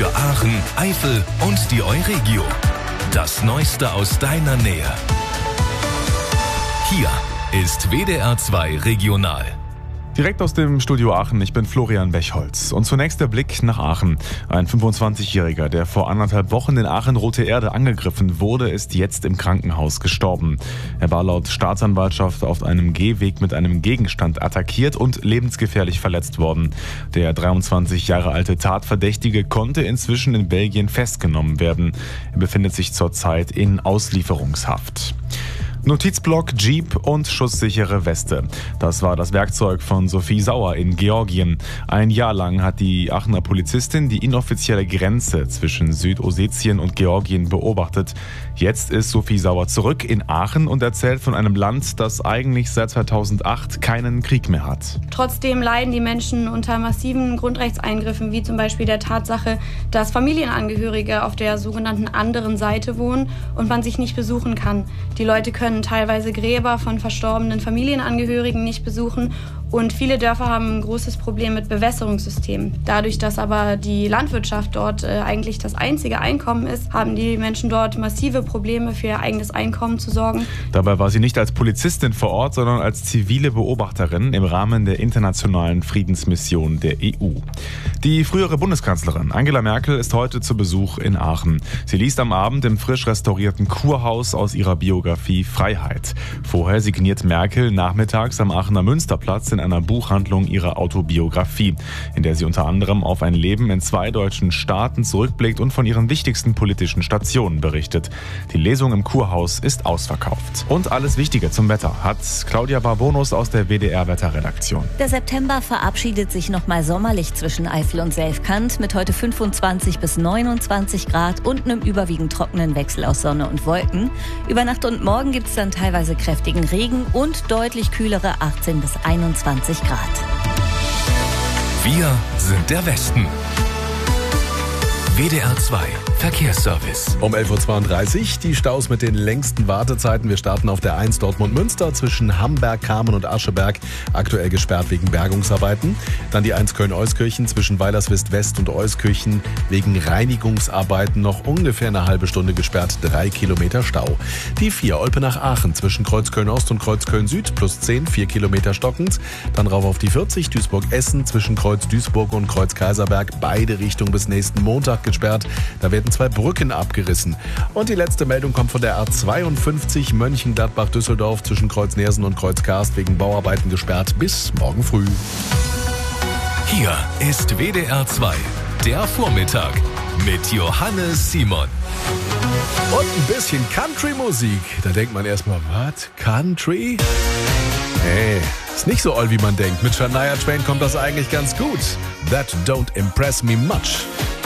für Aachen, Eifel und die Euregio. Das Neueste aus deiner Nähe. Hier ist WDR 2 Regional. Direkt aus dem Studio Aachen, ich bin Florian Bechholz. Und zunächst der Blick nach Aachen. Ein 25-Jähriger, der vor 1,5 Wochen in Aachen Rote Erde angegriffen wurde, ist jetzt im Krankenhaus gestorben. Er war laut Staatsanwaltschaft auf einem Gehweg mit einem Gegenstand attackiert und lebensgefährlich verletzt worden. Der 23 Jahre alte Tatverdächtige konnte inzwischen in Belgien festgenommen werden. Er befindet sich zurzeit in Auslieferungshaft. Notizblock, Jeep und schusssichere Weste. Das war das Werkzeug von Sophie Sauer in Georgien. Ein Jahr lang hat die Aachener Polizistin die inoffizielle Grenze zwischen Südossetien und Georgien beobachtet. Jetzt ist Sophie Sauer zurück in Aachen und erzählt von einem Land, das eigentlich seit 2008 keinen Krieg mehr hat. Trotzdem leiden die Menschen unter massiven Grundrechtseingriffen, wie zum Beispiel der Tatsache, dass Familienangehörige auf der sogenannten anderen Seite wohnen und man sich nicht besuchen kann. Die Leute können teilweise Gräber von verstorbenen Familienangehörigen nicht besuchen und viele Dörfer haben ein großes Problem mit Bewässerungssystemen. Dadurch, dass aber die Landwirtschaft dort eigentlich das einzige Einkommen ist, haben die Menschen dort massive Probleme für ihr eigenes Einkommen zu sorgen. Dabei war sie nicht als Polizistin vor Ort, sondern als zivile Beobachterin im Rahmen der internationalen Friedensmission der EU. Die frühere Bundeskanzlerin Angela Merkel ist heute zu Besuch in Aachen. Sie liest am Abend im frisch restaurierten Kurhaus aus ihrer Biografie Freiheit. Vorher signiert Merkel nachmittags am Aachener Münsterplatz in einer Buchhandlung ihre Autobiografie, in der sie unter anderem auf ein Leben in 2 deutschen Staaten zurückblickt und von ihren wichtigsten politischen Stationen berichtet. Die Lesung im Kurhaus ist ausverkauft. Und alles Wichtige zum Wetter hat Claudia Barbonus aus der WDR-Wetterredaktion. Der September verabschiedet sich nochmal sommerlich zwischen Eifel und Selfkant mit heute 25 bis 29 Grad und einem überwiegend trockenen Wechsel aus Sonne und Wolken. Über Nacht und Morgen gibt es dann teilweise kräftigen Regen und deutlich kühlere 18 bis 21 Grad. Wir sind der Westen. WDR 2 Verkehrsservice. Um 11.32 Uhr die Staus mit den längsten Wartezeiten. Wir starten auf der 1 Dortmund-Münster zwischen Hamberg, Kamen und Ascheberg. Aktuell gesperrt wegen Bergungsarbeiten. Dann die 1 Köln-Euskirchen zwischen Weilerswist West und Euskirchen wegen Reinigungsarbeiten noch ungefähr eine halbe Stunde gesperrt. 3 Kilometer Stau. Die 4 Olpenach-Aachen zwischen Kreuzköln-Ost und Kreuzköln-Süd plus 10, 4 Kilometer stockend. Dann rauf auf die 40 Duisburg-Essen zwischen Kreuz Duisburg und Kreuz Kaiserberg. Beide Richtungen bis nächsten Montag gesperrt. Da werden 2 Brücken abgerissen. Und die letzte Meldung kommt von der A52 Mönchengladbach-Düsseldorf zwischen Kreuz Nersen und Kreuz Karst wegen Bauarbeiten gesperrt bis morgen früh. Hier ist WDR 2, der Vormittag mit Johannes Simon. Und ein bisschen Country-Musik. Da denkt man erstmal, was? Country? Hey, ist nicht so all, wie man denkt. Mit Shania Twain kommt das eigentlich ganz gut. That don't impress me much.